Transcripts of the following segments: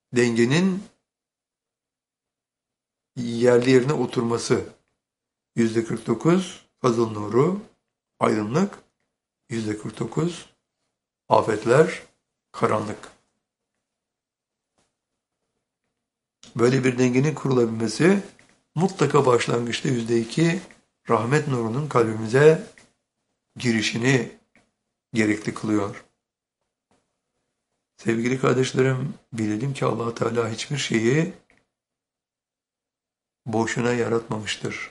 dengenin yerli yerine oturması. %49 fazıl nuru, aydınlık. %49 afetler, karanlık. Böyle bir dengenin kurulabilmesi mutlaka başlangıçta %2 rahmet nurunun kalbimize girişini gerekli kılıyor. Sevgili kardeşlerim, bilelim ki Allah Teala hiçbir şeyi boşuna yaratmamıştır.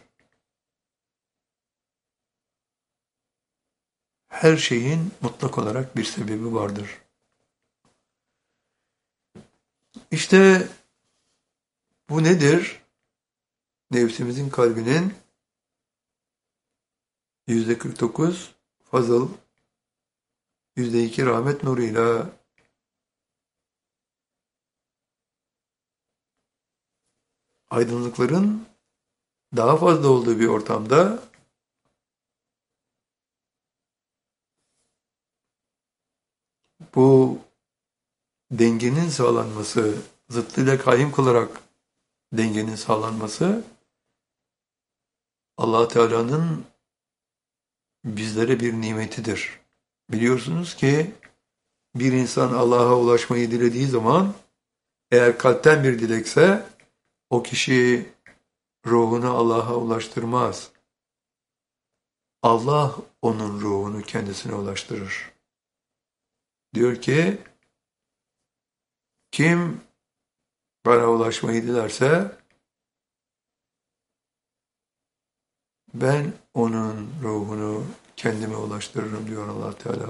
Her şeyin mutlak olarak bir sebebi vardır. İşte bu nedir? Nefsimizin kalbinin %49 fazıl, %2 rahmet nuruyla aydınlıkların daha fazla olduğu bir ortamda bu dengenin sağlanması, zıttıyla kayyım kılarak dengenin sağlanması Allah Teala'nın bizlere bir nimetidir. Biliyorsunuz ki bir insan Allah'a ulaşmayı dilediği zaman eğer kalpten bir dilekse o kişi ruhunu Allah'a ulaştırmaz. Allah onun ruhunu kendisine ulaştırır. Diyor ki kim bana ulaşmayı dilerse ben onun ruhunu kendime ulaştırırım diyor Allah Teala.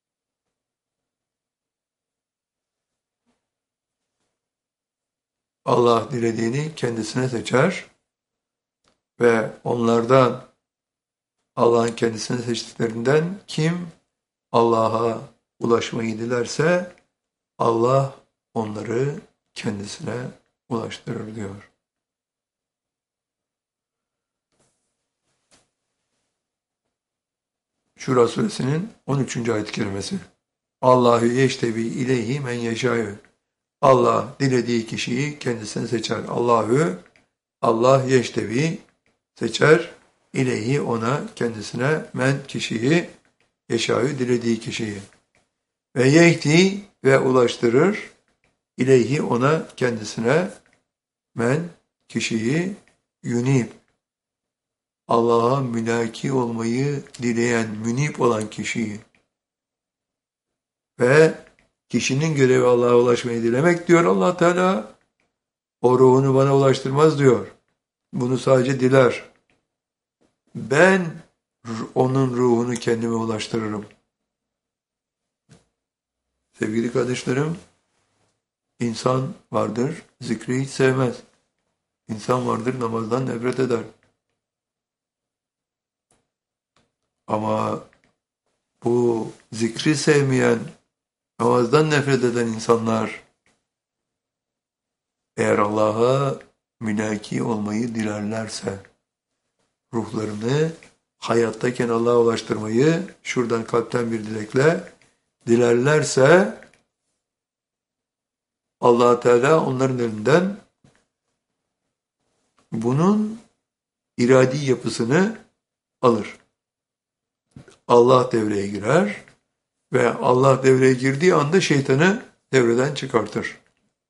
Allah dilediğini kendisine seçer ve onlardan Allah'ın kendisine seçtiklerinden kim Allah'a ulaşmayı dilerse Allah onları kendisine ulaştırır diyor. Şura suresinin 13. ayet-i kerimesi. Allahu yeştebi ileyhi men yeşâ'ü. Allah dilediği kişiyi kendisine seçer. Allah yeştebi seçer. İleyhi ona kendisine men kişiyi yeşâ'ü dilediği kişiyi. Ve yehdi ve ulaştırır. İleyhi ona kendisine men kişiyi yunib. Allah'a mülaki olmayı dileyen, münip olan kişiyi ve kişinin görevi Allah'a ulaşmayı dilemek diyor Allah Teala. O ruhunu bana ulaştırmaz diyor. Bunu sadece diler. Ben onun ruhunu kendime ulaştırırım. Sevgili kardeşlerim, insan vardır, zikri hiç sevmez. İnsan vardır, namazdan nefret eder. Ama bu zikri sevmeyen, namazdan nefret eden insanlar eğer Allah'a mülaki olmayı dilerlerse, ruhlarını hayattayken Allah'a ulaştırmayı şuradan kalpten bir dilekle dilerlerse Allah Teala onların elinden bunun iradi yapısını alır. Allah devreye girer ve Allah devreye girdiği anda şeytanı devreden çıkartır.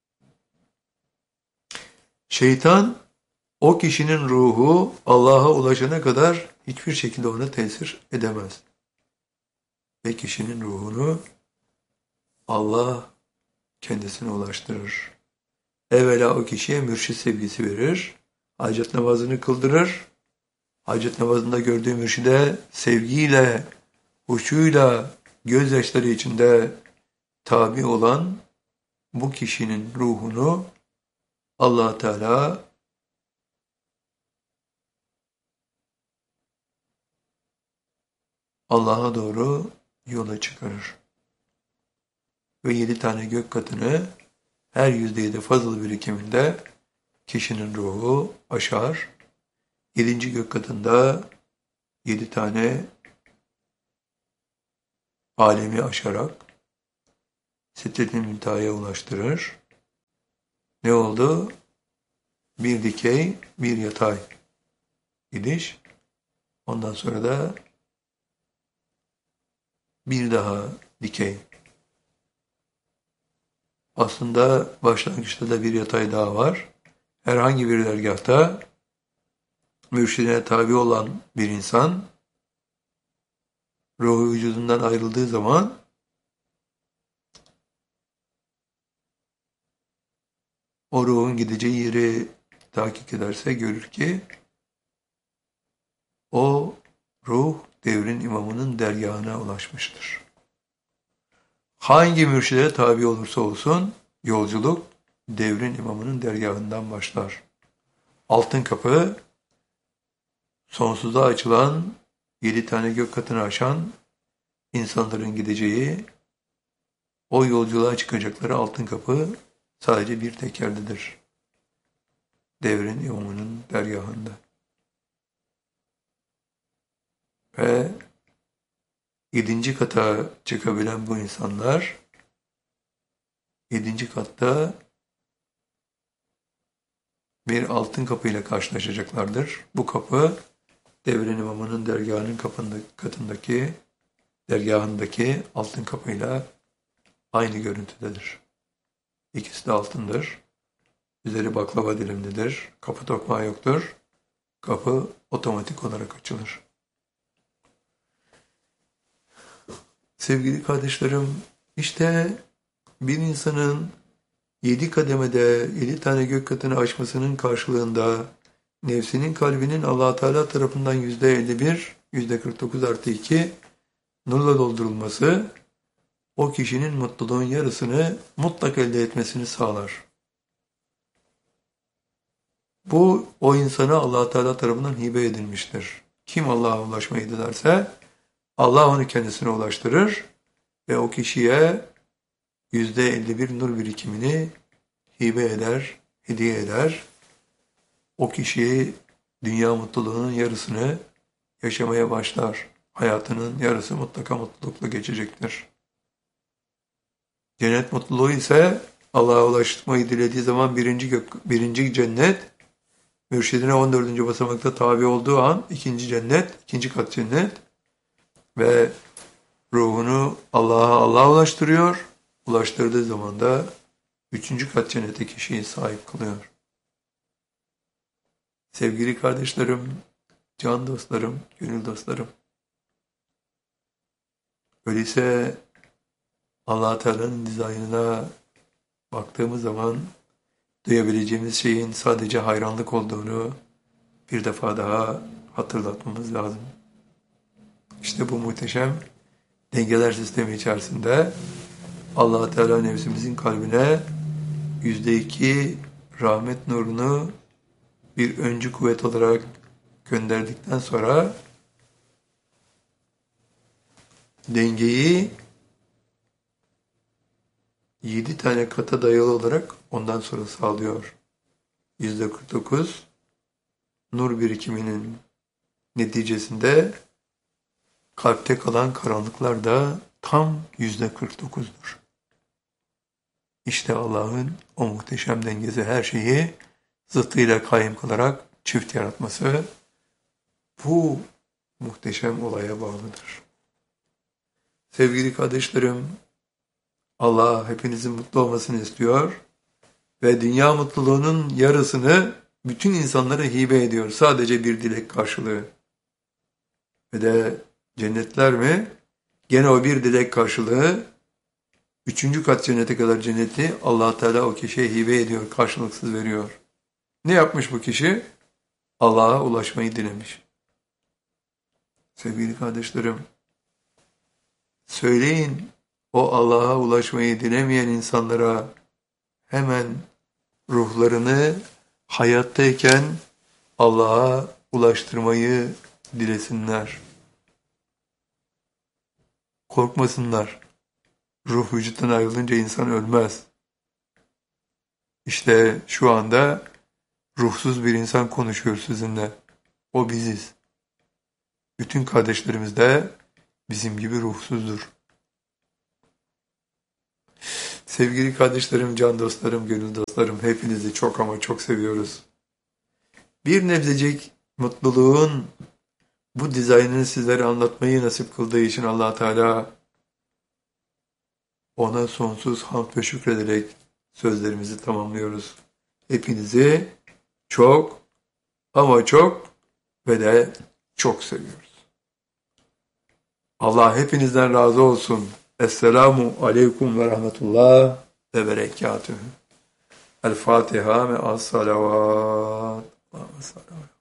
Şeytan o kişinin ruhu Allah'a ulaşana kadar hiçbir şekilde ona tesir edemez. Ve kişinin ruhunu Allah kendisine ulaştırır. Evvela o kişiye mürşid sevgisi verir, hacet namazını kıldırır, hacet namazında gördüğü mürşide sevgiyle, huşuyla, gözyaşları içinde tabi olan bu kişinin ruhunu Allah Teala Allah'a doğru yola çıkarır. Ve 7 tane gök katını her %7 fazıl birikiminde kişinin ruhu aşar. 7. gök katında 7 tane alemi aşarak Sidret-i Münteha'ya ulaştırır. ne oldu? Bir dikey, bir yatay gidiş. Ondan sonra da bir daha dikey. Aslında başlangıçta da bir yatay daha var. Herhangi bir dergâhta mürşidine tabi olan bir insan ruhu vücudundan ayrıldığı zaman o ruhun gideceği yeri takip ederse görür ki o ruh devrin imamının dergahına ulaşmıştır. Hangi mürşide tabi olursa olsun yolculuk devrin imamının dergahından başlar. Altın kapı sonsuza açılan 7 tane gök katını aşan insanların gideceği o yolculuğa çıkacakları altın kapı sadece bir tek yerdedir. Devrin imamının dergahında. Ve 7. kata çıkabilen bu insanlar 7. katta bir altın kapıyla karşılaşacaklardır. Bu kapı devrin imamının dergahının dergahındaki altın kapıyla aynı görüntüdedir. İkisi de altındır. Üzeri baklava dilimlidir. Kapı tokmağı yoktur. Kapı otomatik olarak açılır. Sevgili kardeşlerim, işte bir insanın 7 kademede 7 tane gök katını aşmasının karşılığında nefsinin kalbinin Allah Teala tarafından %51, %49+2 nurla doldurulması o kişinin mutluluğun yarısını mutlak elde etmesini sağlar. Bu o insana Allah Teala tarafından hibe edilmiştir. Kim Allah'a ulaşmayı dilerse Allah onu kendisine ulaştırır ve o kişiye %51 nur birikimini hibe eder, hediye eder. O kişiyi dünya mutluluğunun yarısını yaşamaya başlar. Hayatının yarısı mutlaka mutlulukla geçecektir. Cennet mutluluğu ise Allah'a ulaşmayı dilediği zaman birinci cennet, mürşidine 14. basamakta tabi olduğu an ikinci cennet, ikinci kat cennet ve ruhunu Allah'a ulaştırıyor. Ulaştırdığı zaman da 3. kat cennete kişiyi sahip kılıyor. Sevgili kardeşlerim, can dostlarım, gönül dostlarım. Öyleyse Allah Teala'nın dizaynına baktığımız zaman duyabileceğimiz şeyin sadece hayranlık olduğunu bir defa daha hatırlatmamız lazım. İşte bu muhteşem dengeler sistemi içerisinde Allah Teala nefsimizin kalbine %2 rahmet nurunu bir öncü kuvvet olarak gönderdikten sonra dengeyi 7 tane kata dayalı olarak ondan sonra sağlıyor. %49 nur birikiminin neticesinde kalpte kalan karanlıklar da tam %49'dur. İşte Allah'ın o muhteşem dengesi her şeyi zıttıyla kayyım kılarak çift yaratması bu muhteşem olaya bağlıdır. Sevgili kardeşlerim, Allah hepinizin mutlu olmasını istiyor ve dünya mutluluğunun yarısını bütün insanlara hibe ediyor. Sadece bir dilek karşılığı. Ve de cennetler mi? Gene o bir dilek karşılığı 3. kat cennete kadar cenneti Allah Teala o kişiye hibe ediyor, karşılıksız veriyor. Ne yapmış bu kişi? Allah'a ulaşmayı dilemiş. Sevgili kardeşlerim, söyleyin o Allah'a ulaşmayı dilemeyen insanlara hemen ruhlarını hayattayken Allah'a ulaştırmayı dilesinler. Korkmasınlar. Ruh vücuttan ayrılınca insan ölmez. İşte şu anda ruhsuz bir insan konuşuyor sizinle. O biziz. Bütün kardeşlerimiz de bizim gibi ruhsuzdur. Sevgili kardeşlerim, can dostlarım, gönül dostlarım, hepinizi çok ama çok seviyoruz. Bir nebzecik mutluluğun bu dizaynını sizlere anlatmayı nasip kıldığı için Allah Teala ona sonsuz hamd ve şükrederek sözlerimizi tamamlıyoruz. Hepinizi çok ama çok ve de çok seviyoruz. Allah hepinizden razı olsun. Esselamu aleyküm ve rahmetullah ve berekatühü. El Fatiha ve as-salavat.